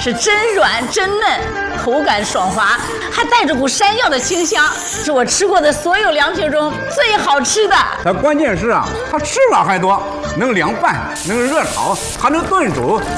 是真软真嫩，口感爽滑，还带着股山药的清香，是我吃过的所有凉皮中最好吃的。 它关键是啊，它吃法还多，能凉拌，能热炒，还能炖煮。